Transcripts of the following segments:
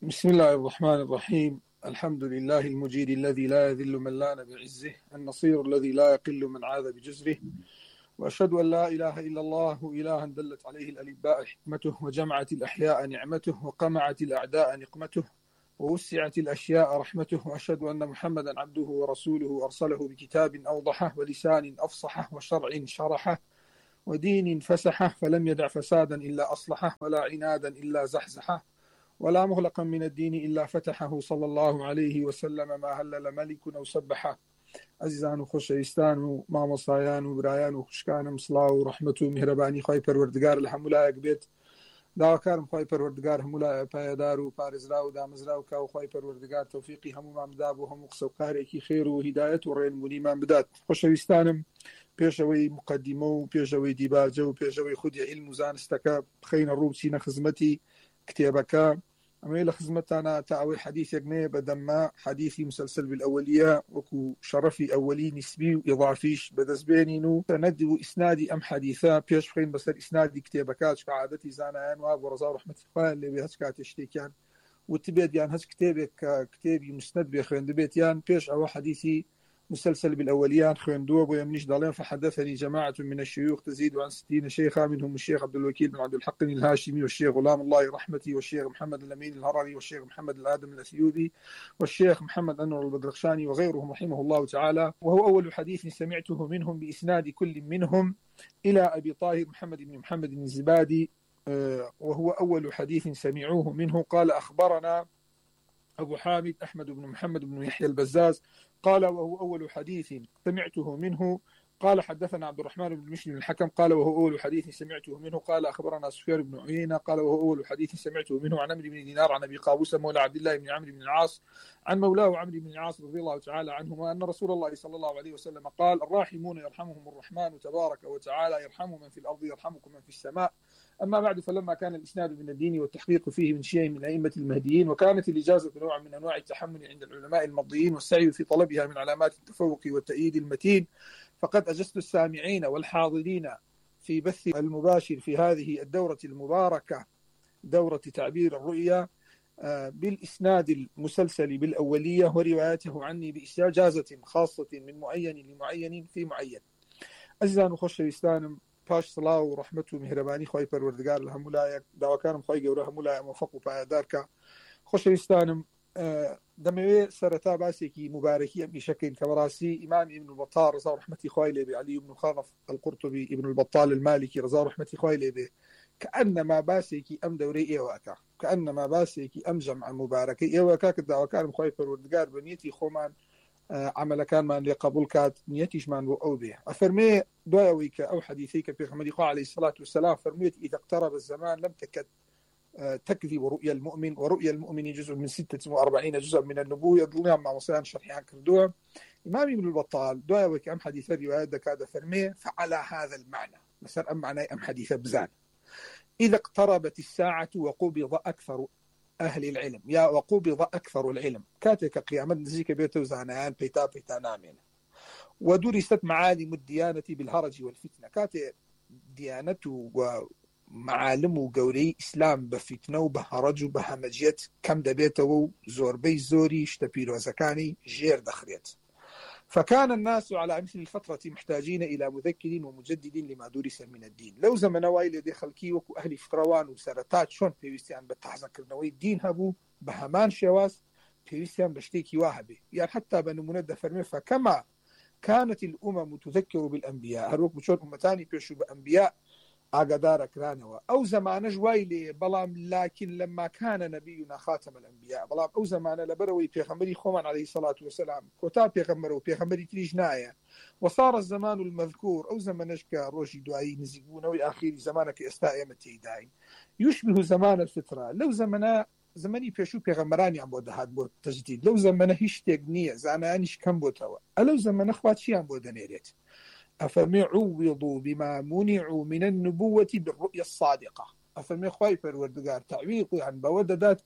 بسم الله الرحمن الرحيم. الحمد لله المجيد الذي لا يذل من لان بعزه، النصير الذي لا يقل من عاذ بجزره، وأشهد أن لا إله إلا الله إلها دلت عليه الألباء حكمته، وجمعت الأحياء نعمته، وقمعت الأعداء نقمته، ووسعت الأشياء رحمته، وأشهد أن محمدا عبده ورسوله أرسله بكتاب أوضحه، ولسان أفصحه، وشرع شرحه، ودين فسحه، فلم يدع فسادا إلا أصلحه، ولا عنادا إلا زحزحه، ولا مغلقا من الدين إلا فتحه، صلى الله عليه وسلم. ما هلل ملك أو سبحه. عزیزان و خۆشەویستان و مامۆستایان و برایان و خوشکانم، سڵاو و ڕەحمەت و میهرەبانی خۆی پەروەردگار لە هەموو لایەک بێت. داواکارم خۆی پەروەردگار هەموو لایە پایەدار و پارێزرا و دامەزرا و کا و خۆی پەروەردگار تەوفیقی هەموومان بدا بۆ هەموو قسە و کارێکی خێر و هیدایەت و ڕێنمونیمان بدات. خۆشەویستانم، پێشەوەی مقدمە و پێشەوەی دیبارجە و پێشەوەی خودی علم و زانستەکە بخەینە ڕوو بچینە خزمەتی کتێبەکە. ئەمەی لە خزمەتانە تا ئەوەی حەدیثێک نەیە بەدەممە حەدیثی مسلسل بالأولية وەکو شەرەفی ئەوەلی نسبی و ئیضافیش بەدەستبێنین و سەنەد و ئیسنادی ئەم حەدیثە پێش بخەین بەسەر ئیسنادی کتێبەکە، چکە عادەتی زانایان وا بۆ ڕەزا و ڕەحمەتی خوایان لێبێ هەچ کاتێ شتێکیان وتبێت یان هەچ کتێبێک کە کتێبی مسند بێ خوێندبێت یان پێش ئەوە حەدیثی مسلسل بالأوليان خويندوه بو يمنيش دالين. فحدثني جماعة من الشيوخ تزيد عن 60 شيخا، منهم الشيخ عبد الوكيل بن عبد الحق الهاشمي، والشيخ غلام الله رحمتي، والشيخ محمد الأمين الهرري، والشيخ محمد الآدم الأثيوبي، والشيخ محمد أنور البدرخشاني، وغيرهم رحمه الله تعالى. وهو أول حديث سمعته منهم بإسناد كل منهم إلى أبي طاهر محمد بن محمد الزبادي، وهو أول حديث سمعوه منه. قال أخبرنا أبو حامد أحمد بن محمد بن يحيى البزاز قال وهو أول حديث سمعته منه. قال حدثنا عبد الرحمن بن مشري الحكم قال وهو أول حديث سمعته منه. قال أخبرنا سفيان بن عيينة قال وهو أول حديث سمعته منه عن عمرو بن دينار عن أبي قابوس مولى عبد الله بن عمرو بن العاص عن مولاه عمرو بن العاص رضي الله تعالى عنهما أن رسول الله صلى الله عليه وسلم قال: الراحمون يرحمهم الرحمن تبارك وتعالى، يرحم من في الأرض يرحمكم من في السماء. أما بعد، فلما كان الإسناد من الدين والتحقيق فيه من شيء من أئمة المهديين، وكانت الإجازة نوع من أنواع التحمل عند العلماء المضيين، والسعي في طلبها من علامات التفوق والتأييد المتين، فقد أجزت السامعين والحاضرين في بث المباشر في هذه الدورة المباركة، دورة تعبير الرؤيا، بالإسناد المسلسل بالأولية وروايته عني بإجازة خاصة من معين لمعين في معين. عزیزان و خۆشەویستانم، پاش سڵاو و ڕەحمەت و میهرەبانی خۆی پەروەردگار لە هەموو لایەک، داواکارم خۆی گەورە هەموو لایە موفق و پایدارکە. خۆشەویستانم، دەمەوێت سەرەتا باسێکی مبارەکی ئەم ئیشەکەین کە بەڕاستی ئیمام ابن البطال ڕزا و ڕەحمەتی خوای لێبێ، علی بن خەڵف القورطبی ابن البطال المالکی ڕزا و ڕەحمەتی خوای لێبێ، کەئەنەما باسێکی ئەم دەورەی ئێوەکە، کەئەنەما باسێکی ئەم جەمع مبارەکەی ئێوەکە، کە داواکارم خۆی پەروەردگار بە نیەتی خۆمان عملەکانمان لێ قبول کات، نیەتیشمان بۆ ئەو بێ. ئەفەرمێ دوای ئەوەی کە ئەو حەدیثەی کە پێغەمبەری خوا عەلەیهی الصلاة والسلام فەرموویەتی: إذا اقترب الزمان لم تكد تكذب رؤيا المؤمن، ورؤيا المؤمن جزء من 46 جزء من النبوة. دڵنیام مامۆستایان شەرحیان کردووە. إمام ابن البطال دوای ئەوەی کە ئەم حەدیثە ریوایەت دەکات دەفەرمێ: فعلى هذا المعنى، لەسەر ئەم معنای ئەم حەدیثە بزان. إذا اقتربت الساعة وقبض أكثر أهل العلم، يا وقبض أكثر العلم، كاتك قيامة نزيك بيته زانيان بيتا نامين، ودرست معالم الديانة بالهرج والفتنة، كاتك ديانته ومعالم وقوري إسلام بفتنة وبهرج وبهمجيت، كم دبيته زوربي زوري اشتبيل وزكاني جير دخريت. فكان الناس على مثل الفترة محتاجين إلى مذكر ومجدد لما درس من الدين. لو زمن وايل دي خلقي وكو أهل فكروان وسرطات شون بيوستيان بتحذكر نوي الدين هبو بهمان شواس بيوستيان بشتيكي واهبه، يعني حتى بنو مندى فرمي: فكما كانت الأمم تذكر بالأنبياء، هروك بشون أمتاني بيشو بأنبياء أقدار كرانوا أو زمان جويلي بلام، لكن لما كان نبينا خاتم الأنبياء بلام أو زمان لبروي بيغمبري خومان عليه الصلاة والسلام كوتا بيغمبر وبيغمبري تريج نايا، وصار الزمان المذكور أو زمانش كروجي دعائي نزيقون وآخر زمانك استائمة تيداين يشبه زمان الفترة. لو زماني بيشو بيغمبراني عم بوده هاد بود تجديد، لو زمان هيش تقنية زانانيش كم بوتوا، ألو زمان أخوات شي عم بوده نيريت. أفمي عوضوا بما منعوا من النبوة بالرؤية الصادقة. أفمي خواي پروردگار تعويقي عن بوددات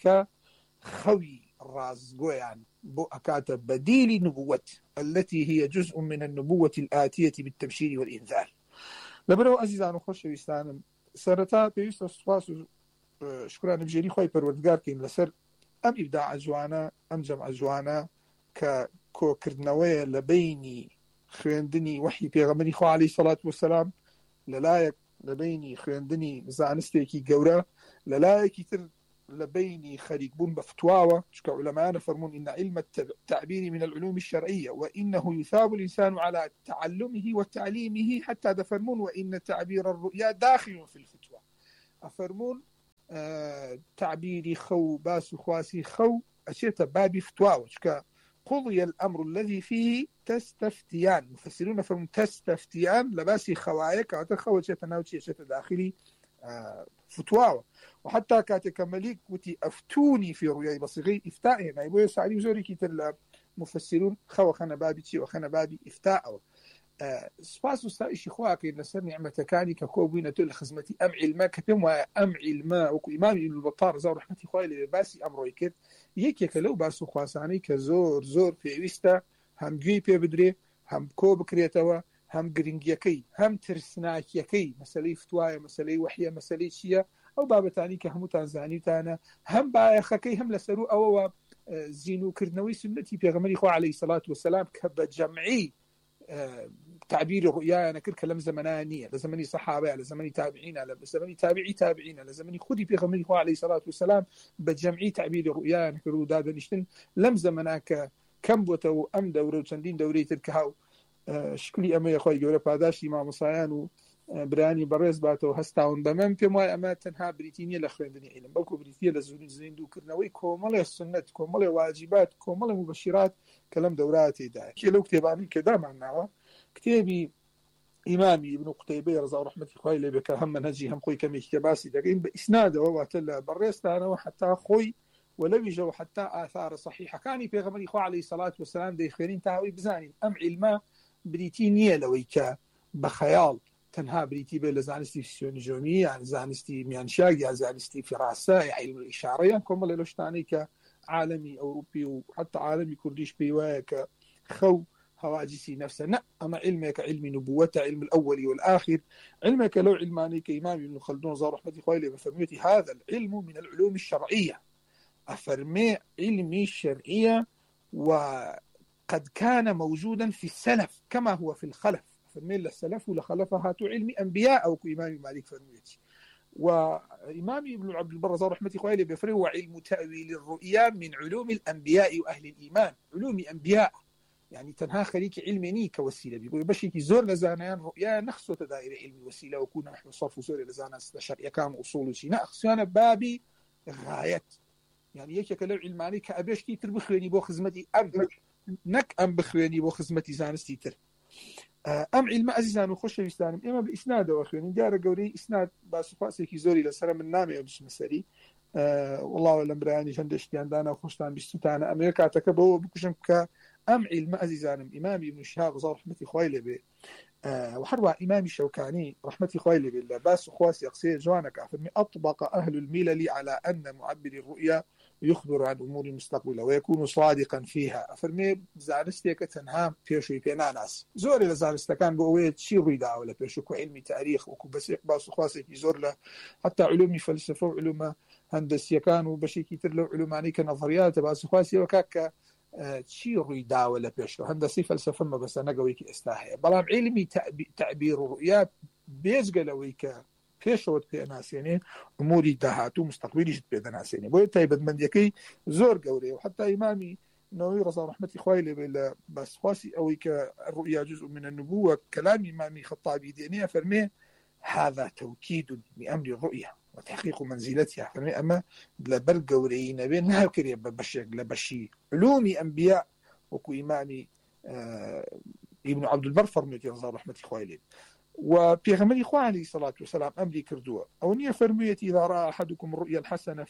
كخوي الرازقوي عن بؤكات بديل نبوة التي هي جزء من النبوة الآتية بالتبشير والإنذار. لبرو عزيزان وخوشويستانم، سرتا بيست سپاس شكرا بجيري خواي پروردگار كين لسر ئەم ئیبداع جوانە ئەم جەمع جوانە کە کۆکردنەوەیە لە بینی خوێندنی وحی پێغەمبەری خوا عەلەیهی سەڵات وەسەلام لەلایەک لە بینی خوێندنی زانستێکی گەورە لەلایەکی تر لە بینی خەریکبوون بە فتواوە چکە عولەمایانە فەرمون إن علم التعبير من العلوم الشرعية وإنه يثاب الإنسان على تعلمه وتعليمه حتى دفرمون وإن تعبير الرؤيا داخل في الفتوى أفرمون تعبيري خو باس خواسي خو أشيت بابي فتواوة چکە قضي الأمر الذي فيه تستفتيان مفسرون فرمون تستفتيان لباسي خوايك أتخوى شيء ناوتي شيء داخلي فتواوة وحتى كاتك مليك وتي أفتوني في رؤياي بصيغي إفتاء هنا يبوي سعدي وزوري كتر مفسرون خوا خنا بابي تي وخنا بابي إفتاء سپاس وستائشی خواکە لەسەر نیعمەتەکانی کە کۆ بووینە تۆ لە خزمەتی ئەم عیلمە کە پێم وایە ئەم عیلمە وەکو ئیمامی ئیبن بەطال ڕزا و ڕەحمەتی خوای لێبێ باسی ئەمڕۆی کرد یەکێکە لەو باس و خواسانەی کە زۆر زۆر پێویستە هەم گوێی پێ بدرێ هەم کۆ بکرێتەوە هەم گرنگیەکەی هەم ترسناکیەکەی مەسەلەی فتوایە مەسەلەی وحیە مەسەلەی چییە ئەو بابەتانی کە هەمووتان زانیوتانە هەم بایەخەکەی هەم لەسەر و ئەوەوە زینوکردنەوەی سنەتی پێغەمبەری خوا عەلەیهی سەڵات وەسەلام کە بە جەمعی تعبير رؤيا أنا كل كلام زمنانية لزمني صحابة لزمني تابعين لزمني تابعين لزمني خدي في غمري عليه الصلاة والسلام بجمعي تعبير رؤيا أنا كرو دادا نشتن لم زمناك كم بوتو أم دورة وشندين دوري تركهاو شكلي أما يا أخوي جورا باداشي مع مصايان براني برز باتو هستاون بمن في ما أما تنها بريتينية لخويندني علم بوكو بريتية لزوني زين دو كرنوي كومالي السنة كومالي واجبات كومالي مبشرات كلام دوراتي دا كي لو كتاباني كدا معناها كتابي إمامي ابن قتيبة رضا ورحمة خوي اللي بك هم منهجي هم خوي كمي كباسي دقين بإسناده واتلا برست أنا وحتى خوي ولو يجوا حتى آثار صحيحة كاني في غمري خو عليه الصلاة والسلام دي خيرين تاوي بزانين أم علما بريتينية لويكا بخيال تنها بريتي بين زانستي فيسيولوجية يعني زانستي ميانشاق يعني زانستي فراسة يعني علم الإشارة يعني كم اللي لوشتاني كعالمي أوروبي وحتى عالمي كرديش بيواك خو هواجسي نفسه لا أما علمك علم نبوته علم الأول والآخر علمك لو علماني كإمام ابن خلدون زار رحمة خويلي بفرميتي هذا العلم من العلوم الشرعية أفرمي علمي الشرعية وقد كان موجودا في السلف كما هو في الخلف فرمي للسلف ولخلفها علم أنبياء أو كإمام مالك فرميتي وإمام ابن عبد البر زار رحمة خويلي بفرمي وعلم تأويل الرؤيا من علوم الأنبياء وأهل الإيمان علوم أنبياء يعني تنها خليك علمي كوسيله بيقول باش يزور لزانيان رؤيا نخصو تدائر علمي وسيله وكون نحن صرف زور لزانا شرعيه كان اصول شيء نخص انا بابي غايات يعني يك كلام علماني كابيش كي تربخني بو خدمتي نك ام بخويني بو خدمتي زانستي تر ام علم عزيزان وخش يستانم اما باسناد واخوين دار قوري اسناد باس فاسي كي زوري لسره من نامي باش مسري والله ولا براني جندشتي عندنا وخشتان بيستانا امريكا تكبو بكشم ك أم علم عزيزانم إمامي ابن شهاب زار رحمتي خويلي به وحروا إمامي الشوكاني رحمتي خويلي بالله باس خواسي أقصير جوانك أفرمي أطبق أهل الملل على أن معبر الرؤيا يخبر عن أمور مستقبلة ويكون صادقا فيها أفرمي زانستيك تنهام بيشوي بينا ناس زوري لزانستكان بقوية شي ريدا ولا بيشوكو علمي تاريخ وكو بسيق باس خواسي زور له حتى علومي فلسفة وعلوم هندسية كانوا بشي كتير له علوماني كنظريات باس خواسي وكاكا شي ريدا ولا بيشو هندسي فلسفة ما بس أنا قويك استاهي بلام علمي تعبير الرؤيا بيزقلويك بيشوت بيناس يعني أموري دهاتو مستقبلي جد بيناس يعني بوي تايبد من يكي زور قوري وحتى إمامي نووي رضا رحمتي خويلي بلا بس خواسي أويك الرؤيا جزء من النبوة كلام إمامي خطابي دينية فرمي هذا توكيد بأمر الرؤيا وتحقيق منزلتها فرمي أما لبل قوري نبين هاكري لبشي علومي أنبياء وكو إمامي ابن عبد البر فرميتي رضا رحمتي خويلي وبيغمري خوا عليه الصلاة والسلام أمري كردوه أو نية فرميتي إذا رأى أحدكم الرؤيا الحسنة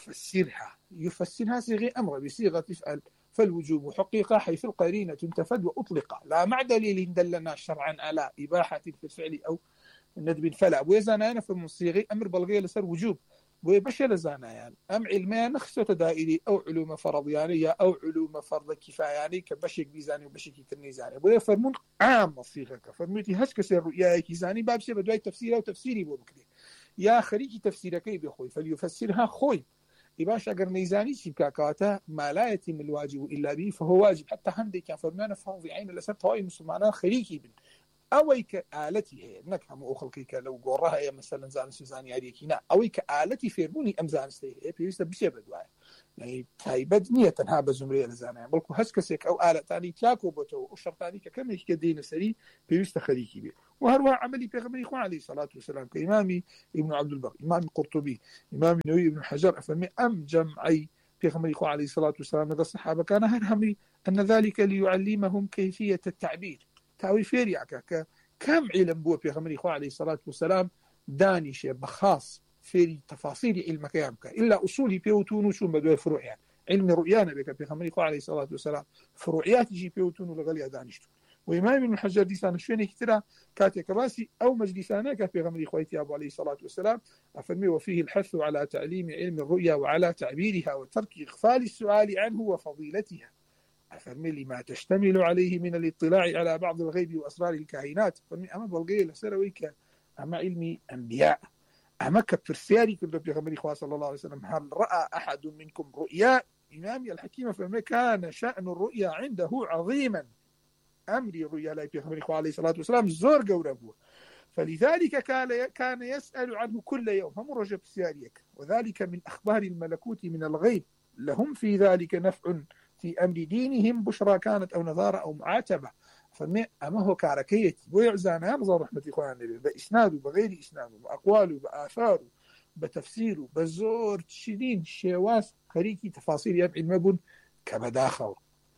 يفسرها صيغة أمر بصيغة تفعل فالوجوب حقيقة حيث القرينة تنتفد وأطلق لا مع دليل دلنا شرعا على إباحة في الفعل أو الندب فلا ويزانا أنا في المصيغي أمر بلغية لسر وجوب ويبشر زانا يعني أم علميا نخصة دائري أو علوم فرضيانية أو علوم فرض كفاياني كبشك بيزاني وبشك كرنيزاني ويفرمون عام مصيغة فرميتي هش كسر رؤيا كيزاني بابشي بدواي تفسيرها وتفسيري بوبكري يا خريجي تفسيرك بخوي فليفسرها خوي باش اگر نيزاني شي كاكاتا ما لا يتم الواجب الا به فهو واجب. حتى هندي كان فرمانا فرض عين لسر هواي مسلمان خليكي بن اويك آلتي هي نك هم اخلقك لو قرها هي مثلا زان سوزاني عليكي نا اويك آلتي فيرموني ام زان استي هي بيست بشبد واي يعني تايبد نيه تنها بزمريه لزانه بلكو هسكسك او آلة ثاني تاكو بتو وشرط ثاني كم كدين سري بيست خليكي به. وهروها عملي بيغمبري اخوان عليه الصلاه والسلام كامامي ابن عبد البر، امام القرطبي، امام النووي، ابن حجر افرمي ام جمعي بيغمبري اخوان عليه الصلاه والسلام لدى الصحابه كان هرهمي ان ذلك ليعلمهم كيفيه التعبير تاوي فيريعك كم علم بو بيغمبري اخوان عليه الصلاه والسلام داني شيء بخاص في تفاصيل علمك يامك الا اصولي بيوتون شو بدو فروع يعني علم رؤيانا بك بيغمبري اخوان عليه الصلاه والسلام فروعيات جي بيوتون لغلي دانشتو. وإمام ابن حجر ديسان شويني كتيرا كاتي كباسي أو مجلسانا كفي غمري خويتي أبو عليه الصلاة والسلام أفرمي وفيه الحث على تعليم علم الرؤيا وعلى تعبيرها وترك إغفال السؤال عنه وفضيلتها. أفرمي لما تشتمل عليه من الاطلاع على بعض الغيب وأسرار الكائنات. أفرمي أما بلغي لسرويك أما علمي أنبياء أما كبرسياري كله بغمري خواه صلى الله عليه وسلم هل رأى أحد منكم رؤيا إمامي الحكيم فما كان شأن الرؤيا عنده عظيما أمري الرؤيا لا بيغمبري خواه عليه الصلاة والسلام زور قوربوه فلذلك كان يسأل عنه كل يوم هم رجب سياريك وذلك من أخبار الملكوت من الغيب لهم في ذلك نفع في أمر دينهم بشرى كانت أو نظارة أو معاتبة. فما أما هو كاركيتي ويعزانا يمزى رحمة إخوان النبي بإسناده بغير إسناده بأقواله بآثاره بتفسيره بزور تشيدين شواس خريكي تفاصيل يم علم كبداخل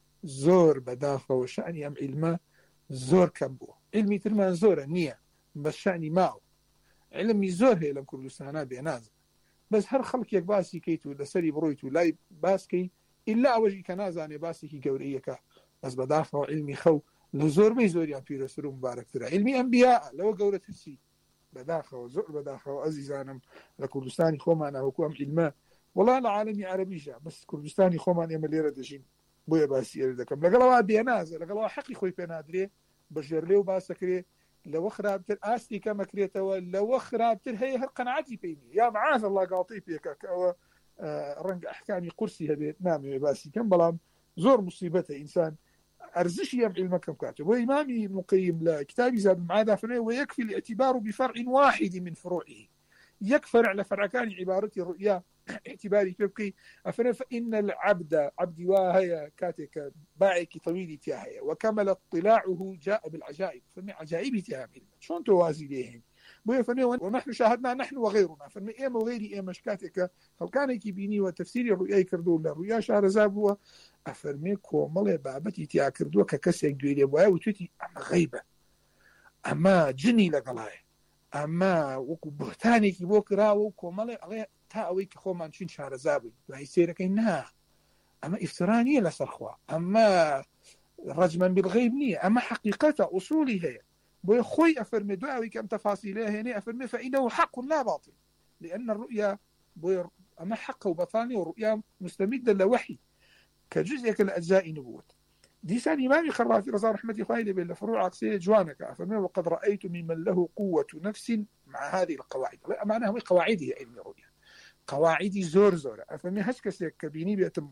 زور بداخل وشأن يم علم زور كبو علمي ترمان زور نية بس شأني ماو علمي زور هي لم كل سنة بينازل بس هر خلق يك باسي كيتو لسري برويتو لاي باسكي إلا أوجي كنازاني باسي كي قوريك بس بداخل علمي خو لزور ما يزور يعني في رسول مبارك ترى علمي أنبياء لو قورة السي بداخل زور بداخل عزيزانم لكردستاني خوما وكوام علماء والله العالمي عربي جا بس كردستاني خوما يمليرة دجين بويا باسي يردكم لقلوا بينازل لقلوا حقي خوي بينادري بجرلي وباسكري لو خرابتر آستي كما كريتوا لو خرابتر هي هالقناعتي فيني يا معاذ الله قاطي فيك رنق أحكامي قرسي هبيت نامي باسي كم بلام زور مصيبته إنسان أرزش يم علمك كاتب. وإمامي ابن القيم لكتابي زاد المعادة فنه ويكفي الاعتبار بفرع واحد من فروعه يكفر على فرع كان عبارتي رؤيا اعتباري تبقي أفنى فإن العبد عبدي واهي كاتك باعك طويل تياهي وكمل اطلاعه جاء بالعجائب فمن عجائب تياهم شون توازي ليهن ونحن شاهدنا نحن وغيرنا فمن إيما وغيري إيما شكاتك هل كان يكيبيني وتفسيري الرؤيا كردو الرؤيا شهر زابوا أفرمي كومل بابتي تيا كردو ككسيك دويلي بوايا وتوتي أما غيبة أما جني لقلاي أما وكو بهتاني كي بوكرا وكومل تاوي كخومان شين شهر زابي وهي سيرك إنها أما إفترانية لسرخوا أما رجما بالغيب نية أما حقيقة أصولي هي بوي خوي أفرمي دعوي كم تفاصيلها هنا أفرمي فإنه حق لا باطل لأن الرؤيا بوي أما حق وبطاني والرؤيا مستمدة لوحي كجزء كالأجزاء نبوة دي ثاني إمامي خرافي رضا رحمتي خايلة بين فروع عكسية جوانك أفرمي وقد رأيت ممن له قوة نفس مع هذه القواعد معناها هي قواعده علم الرؤيا قواعدي زور أفرمي هشكسك كبيني بيتم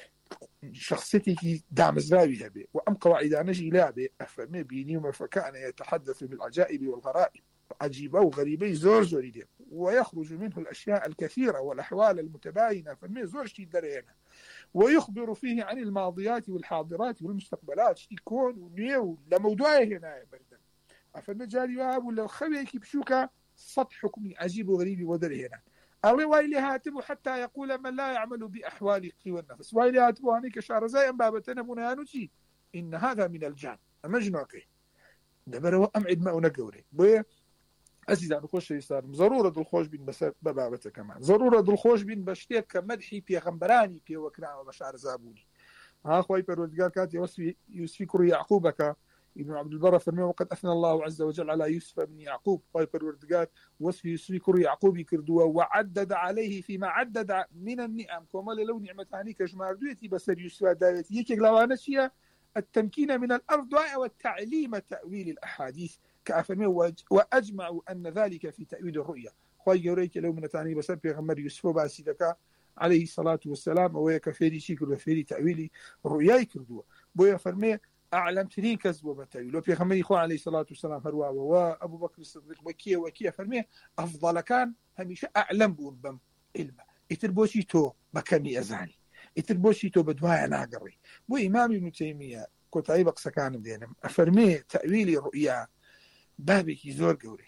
شخصيتي كي دعم زراوي هبه وأم قواعد نجي لعبه أفرمي بيني وما فكان يتحدث بالعجائب والغرائب عجيبة وغريبة زور دي ويخرج منه الأشياء الكثيرة والأحوال المتباينة فمي زور شي درينا ويخبر فيه عن الماضيات والحاضرات والمستقبلات شي كون ونيو لموضوعه هنا بردا أفرمي جاري واب ولا خبيكي بشوكا سطح حكمي عجيب وغريب ودر هنا الله ويلي هاتبو حتى يقول من لا يعمل بأحوال قوى النفس ويلي هاتبو هنيك شعر زي بابتنا بنيانوتي إن هذا من الجان مجنوكي دبروا أمعد ما أنقوري بويا أزيد عن خوش يستار ضرورة دل خوش بين بس بابته كمان ضرورة دل خوش بين بشتيك كمدحي في غمبراني في وكرام وبشعر زابوني ها خوي بردقال كات يوسفي كري يعقوبك ابن عبد البر فرمي وقد أثنى الله عز وجل على يوسف بن يعقوب خوي بردقال وصف يوسفي كري يعقوب كردوا وعدد عليه فيما عدد من النعم كمال لو نعمتاني كجمار دويتي بسر يوسف دايتي يكي لوانشيا التمكين من الأرض والتعليم تأويل الأحاديث كأفرمي وأجمعوا أن ذلك في تأويل الرؤيا خوي يوريك لو من تاني بسر بيغمر يوسف باسي لك عليه الصلاة والسلام ويك فيري شكر وفيري تأويلي رؤياي كردوه بويا فرمي أعلم ترين كذب وبتأويل وفي خمري إخوان عليه الصلاة والسلام هروا وأبو بكر الصديق وكيا فرمي أفضل كان هميشه أعلم بون بم علمه يتربوشي تو بكمي أزاني يتربوشي تو بدوايا ناقري بو إمام ابن تيمية كنت عيب سكان دينم أفرمي تأويلي رؤيا بابكي زور قوري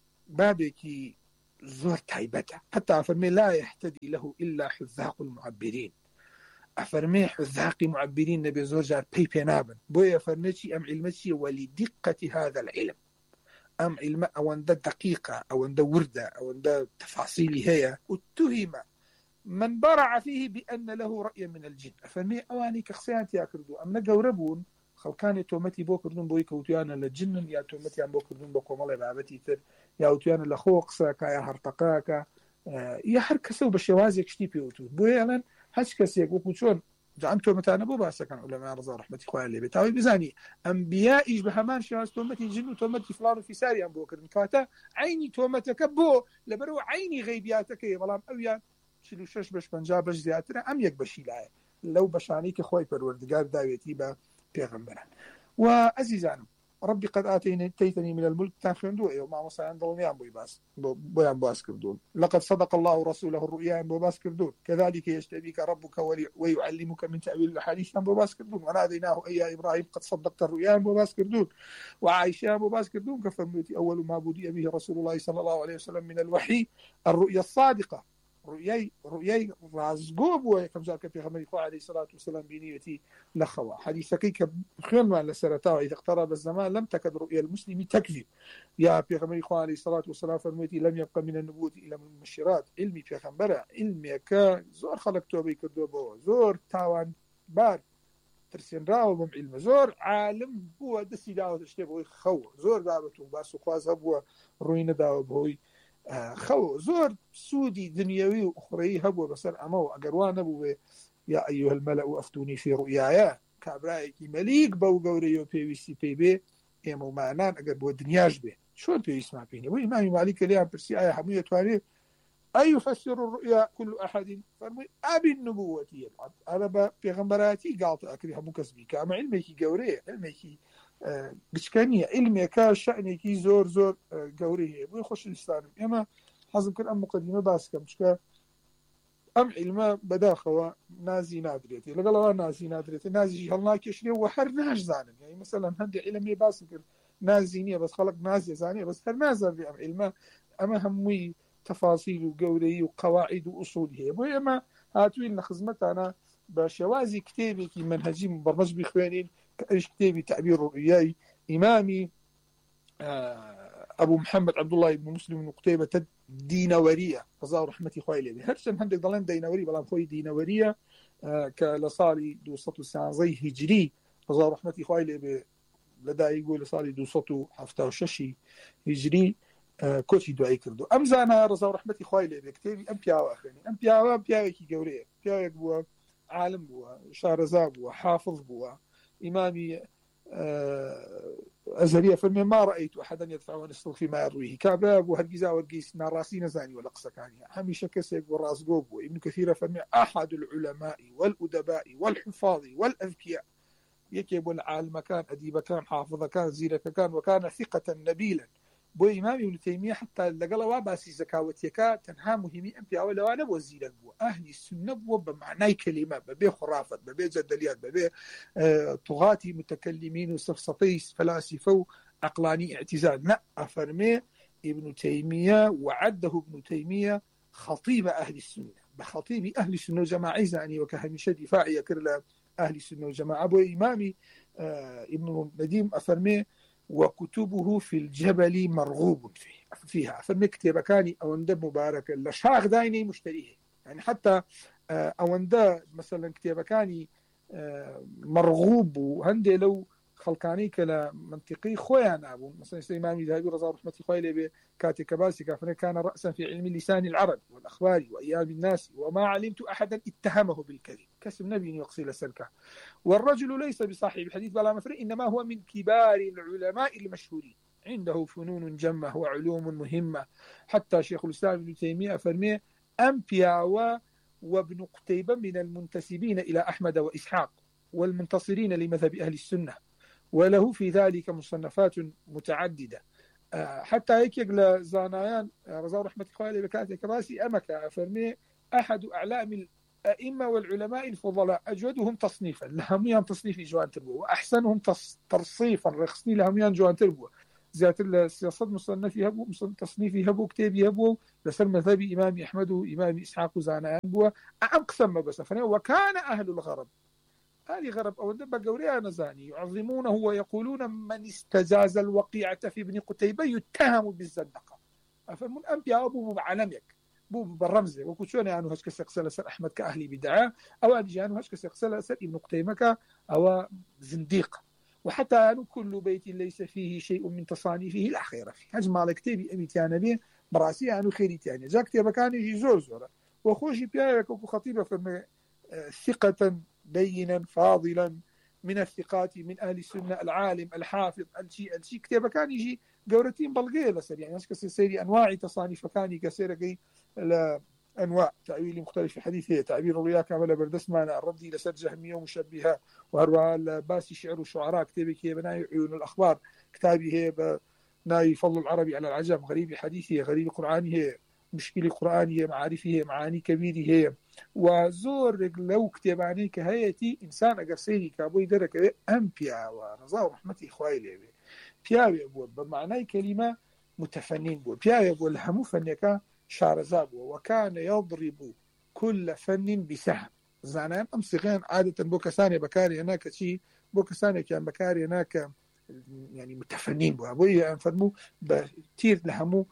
بابكي زور تايبته حتى أفرمي لا يهتدي له إلا حذاق المعبرين أفرمي حذاق معبرين نبي زور جار بيبي نابن بويا فرميتي أم علمتي ولدقة هذا العلم أم علم أو أن دقيقة أو أن وردة أو أن تفاصيل هي اتهم من برع فيه بأن له رأي من الجن أفرمي أواني كخسيانتي يا كردو أم نقوربون خلقاني تومتي بو كردون بوي كوتيانا للجن يا تومتي عم بو كردون بو كومالي بابتي تر يا وتيانا لخوقساكا يا هرتقاكا يا هركسو بشوازيك شتي بيوتو بوي ألان هاش كسيك وكوتشون جعان تومتانا بو باسا كان علماء رضا رحمتي خواه اللي بتاوي بزاني أنبياء يشبه همان شواز تومتي جن وتومتي فلان في ساري عم بو كردون كاتا عيني تومتك بو لبرو عيني غيبياتك بلام أويان شلو شش بش بنجا بش زياتنا أم يك بشي لاي لو بشانيك خوي پروردگار داويتي با پیغمبران وعزيزان ربي قد آتيتني من الملك تنخندو مع مصايان ضلميان بويان باس كردون لقد صدق الله رسوله الرؤيا بو باس كردون كذلك يجتبيك ربك ويعلمك من تأويل الأحاديث بو باس كردون وناديناه أي يا إبراهيم قد صدقت الرؤيا بو باس كردون وعائشة بو باس كردون كفرميتي أول ما بدي به رسول الله صلى الله عليه وسلم من الوحي الرؤيا الصادقة رؤياي رازقوب وكم جاء في خمر إخوة عليه الصلاة والسلام بنيتي لخوا حديثك خير ما لسرتاه إذا اقترب الزمان لم تكد رؤيا المسلم تكذب يا في خمر إخوة عليه الصلاة والسلام فرميتي لم يبقى من النبوة إلا من المبشرات علمي في خمبرة علمي كان زور خلق توبي كدوبو زور تاوان بار ترسين راو بم علم زور عالم هو دسي داوة اشتبه خو زور دعوته باسو خواز هبوه روين داوة بهوي خو زور سودي دنيوي وأخرى هبوا بسر أمو أقروان أبو يا أيها الملأ أفتوني في رؤيايا كابرايكي مليك بو قوريو بيويسي بيبي إيمو معنان أقربو دنياج به شو بيويس ما بيني وإمامي مالك ليها برسي آية حمية تواني أي يفسر الرؤيا كل أحد فرمي أبي النبوة يلعب أنا بيغمبراتي قالت أكري حمو كسبي كأما علميكي قوري علميكي بشكانية علمي كشأنيكي زور قوريه ويخش الإسلام إما حزم كل أم مقدمة باسكا بشكا أم علماء بداخوا نازي نادريتي لقلا نازي نادريتي نازي هالنا كشري وحر ناش زانن يعني مثلا هندي علمي باسكا نازينية بس خلق نازي زانية بس هر نازل في أم علماء أما هموي تفاصيل وقوري وقواعد وأصول هي وإما هاتوين خزمتنا بشوازي كتابي كي منهجي مبرمج بإخوانين كأيش كتابي تعبير الرؤياي إمامي أبو محمد عبد الله بن مسلم بن قتيبة دينورية رضا رحمتي خوي لي هرشن هندك ضلين دينوري بلام خوي دينورية كلصالي دو سطو سانزي هجري رضا رحمتي خوي لي لدى يقول لصالي دو سطو حفتا وششي هجري كوتي دعي كردو أمزانا رضا رحمتي خوي لي بكتابي أمبياوا أخرين أمبياوا كي قوريه أمبياوا بوا عالم بوا شارزاب بوا حافظ بوا إمامي أزهرية فرمي ما رأيت أحدا يدفع ونسل فيما يرويه كاباب وهرقزا ورقيس ناراسين زاني والأقصى كاني حميشة كسيق والرازقوب وابن كثير فرمي أحد العلماء والأدباء والحفاظ والأذكياء يكيب العالم كان أديب كان حافظ كان زيرك كان وكان ثقة نبيلا بو إمام ابن تيمية حتى لقل واباسي زكاوتيكا تنها مهمي أمبيا ولا أنا وزيرك بو أهل السنة بو بمعنى كلمة ببي خرافة ببي جدليات ببي طغاتي متكلمين وسفسطيس فلاسفة عقلاني اعتزال لا أفرمي ابن تيمية وعده ابن تيمية خطيب أهل السنة بخطيب أهل السنة جماعي زاني وكهمشة دفاعي كرل أهل السنة والجماعة أبو إمامي ابن نديم أفرمي وكتبه في الجبل مرغوب فيها فالمكتب كاني أوند مبارك لشاغ دايني مشتريه يعني حتى أوند مثلا كتاب كاني مرغوب وهندي لو خلقاني كلا منطقي خويا أبو مثلا الإمام الذهبي رضا رحمتي خويا كاتي كباسي كان رأسا في علم لسان العرب والأخبار وأيام الناس وما علمت أحدا اتهمه بالكذب كسب نبي يقصي لسركه والرجل ليس بصاحب الحديث بلا مفرق إنما هو من كبار العلماء المشهورين عنده فنون جمة وعلوم مهمة حتى شيخ الإسلام ابن تيمية فرميه أمبيا وابن قتيبة من المنتسبين إلى أحمد وإسحاق والمنتصرين لمذهب أهل السنة، وله في ذلك مصنفات متعددة. حتى هيك زانایان رضا رحمة الله بكاته كراسي أمك فرمي أحد أعلام الأئمة والعلماء الفضلاء أجودهم تصنيفا لهميان تصنيف جوان تربوة، وأحسنهم تصريفا رخصني لهميان جوان تربوة. زيادة السياسات مصنفي هبو تصنيفي هبو كتابي هبو لسر مذهب إمام أحمد وإمام إسحاق زانایان بوا أقسم بس فرمي وكان أهل الغرب هذه غرب أو دب قوريا نزاني يعظمونه ويقولون من استجاز الوقيعة في ابن قتيبة يتهم بالزندقة. فمن أنبياء أبو بعلمك بو بالرمزة وكشون يعني هش كسقسل سر أحمد كأهلي بدعاء أو أن جانو هش كسقسل سر ابن قتيبة أو زنديق. وحتى أنه كل بيت ليس فيه شيء من تصانيفه لا خير فيه. هجمع على كتابي أبي تيانا براسي أنه خيري تيانا جا كتابة كان يجي زور وخوشي بياك وخطيبة فما ثقة بينا فاضلا من الثقات من أهل السنة العالم الحافظ الشيء كتابة كان يجي قورتين بلغيه لسر يعني كسر سيري أنواع تصانيف كان كسير أنواع تعويل مختلف في حديثه تعبير الرؤيا كامل بردس معنا الردي لسر جهمية ومشبهة وهروها الباسي شعر وشعراء كتابك هي بناي عيون الأخبار كتابي هي بناي فضل العربي على العجم غريب حديثه غريب قرآنه هي مشكلة قرآنية معارفه معاني كبيرة هي وزور لو كتاباني كهيتي إنسان أجر سيري كابوي درك أمبيا ورضا ورحمة إخوائي لي بياوي أبو بمعنى كلمة متفنين بو بياوي أبو الهمو فنكا شارزاب وكان يضرب كل فن بسهم زانان أمسغان عادة بوكساني بكاري هناك شيء بوكساني كان بكاري هناك يعني متفنين بو أبوي أنفرمو بتير لهمو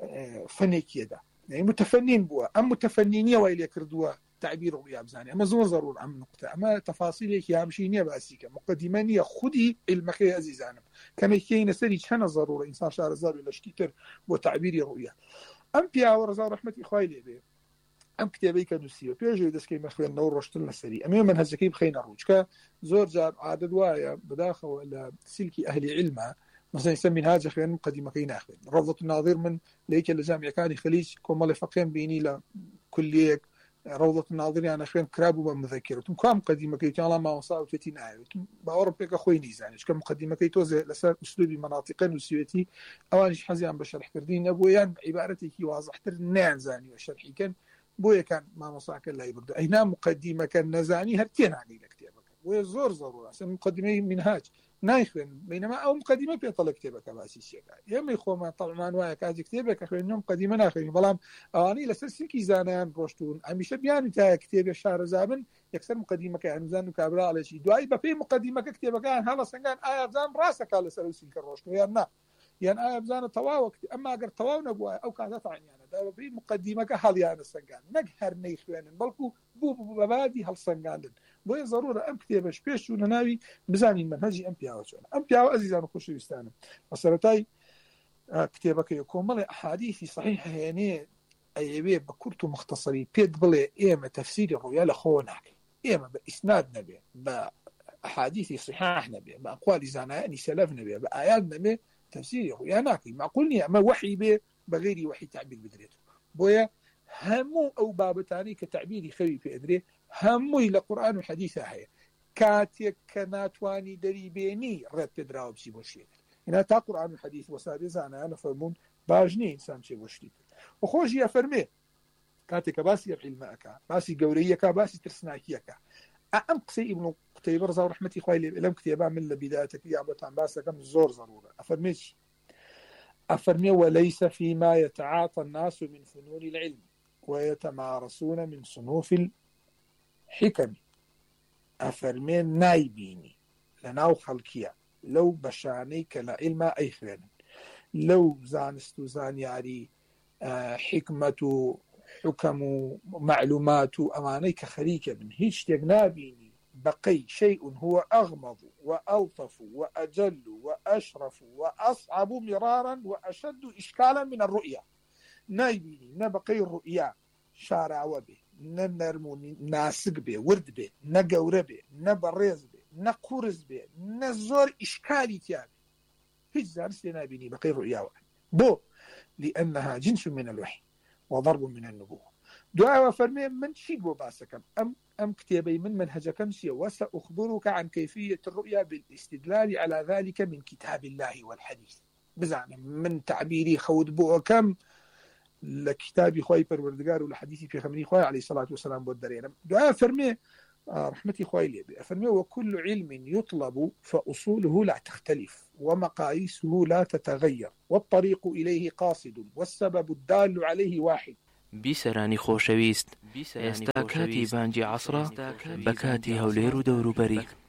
فنك يدا يعني متفنين بوا أم متفنينية وإلي كردوا تعبير الرؤيا بزاني أما زور ضرور عم نقطة أما تفاصيل يا مشينية بأسيكا مقدمانية خدي المخي عزيزانا كان يكين سري كان ضرورة إنسان شعر زار ولا شتيتر وتعبير الرؤيا أم بيا ورزا رحمة إخوائي لي أم كتابي كنوسيو بيجي دسكي مخوي النور رشتلنا سري أمي من هزكي بخينا روج كزور جار عدد وايا بداخل ولا سلكي أهل علمها مثلا يسمي هذا خير مقدمة كينا أخوين روضة الناظر من ليك الجامعة كان خليج كومالي فقين بيني لكلية روضة الناظر يعني أخوين كرابو بمذكرة تم كام مقدمة كي تعالى ما وصاو 30 آية تم بأوروبا أخويني زاني كم مقدمة كي توزع لسان أسلوبي مناطقين وسيوتي أوانيش حزي عم بشرح كردين أبويان عبارتي كي واضح ترنان زاني وشرحي كان بويا كان ما وصاك الله يبرد أينا مقدمة كان نزاني هرتين علي لكتابك بويا زور ضرورة مقدمة منهاج نايخوين بينما أو مقدمة بيطلع كتابك باسي الشيء يما يخو ما طبعا وايا كاز كتابك أخوين يوم مقدمة ناخوين بلام أواني لسلسل كي زانان روشتون عميشة بيان تا كتاب الشهر زابن يكسر مقدمة كان زان وكابلا على شيء دواي بفي مقدمة كتابك كان هلا سنجان آية زان راسك على سلسل كروشتون يعني يعني آية زان تواوك أما أجر تواو نبوا أو كذا يعني ده بفي مقدمة كهذا يعني سنجان نجهر نيخوين بلكو بو ببادي هل سنجان بوي ضرورة أم كتابش بيش ونناوي بزاني المنهجي أم بياو شون أم بياو أزيزان وخشو يستانم وصلتاي كتابك يكون ملي أحاديثي صحيحة يعني أيبيه بكرتو مختصري بيد بلي إيما تفسير الرؤيا لخوناك إيما بإسناد نبي بأحاديثي صحاح نبي بأقوال زاناني سلف نبي بآيات نبي تفسير الرؤيا ناكي معقولني أما وحي بيه بغيري وحي تعبير بدريته بويا همو أو بابتاني كتعبيري خوي في أدري همو إلى قرآن وحديثة هي كاتيك كناتواني دريبيني رد تدراو بشي بوشيك هنا تا قرآن وحديث وسادسة أنا فرمون باجني إنسان شي بوشيك وخوش يا فرمي كاتيك باسي علمك باسي قوريك باسي ترسناكيك أم قصي ابن قتيبة رضا ورحمتي خوالي لم كتابا من بدايتك يا عبتان باسك من زور ضرورة أفرمي وليس فيما يتعاطى الناس من فنون العلم ويتمارسون من صنوف الحكم أفرمي نايبيني لناو خلقيا لو بشانيك لعلم أي خير لو زانستو زان يعني حكمة حكم معلومات أمانيك خريكة من هيش تجنابيني بقي شيء هو أغمض وألطف وأجل وأشرف وأصعب مرارا وأشد إشكالا من الرؤيا نايبيني نبقي الرؤيا شارع وبه نرمو ناسق به ورد به نقور به نبرز به نقرز به نزور إشكالي تيابي هيج زانس نايبيني بقي الرؤيا بو لأنها جنس من الوحي وضرب من النبوة دعاء وفرمي من شيء باسكم أم كتابي من منهجكم سي وسأخبرك عن كيفية الرؤيا بالاستدلال على ذلك من كتاب الله والحديث بزعنا من تعبيري خود بوكم لكتابي خوي پروردگار والحديث في خمري خوي عليه الصلاة والسلام بودرين دعاء فرمي رحمتي خوي لي فرمي وكل علم يطلب فأصوله لا تختلف ومقاييسه لا تتغير والطريق إليه قاصد والسبب الدال عليه واحد بیسەرانی خۆشەویست، ئێستا کاتی بانگی عەسرە بە کاتی هەولێر و دەوروبەری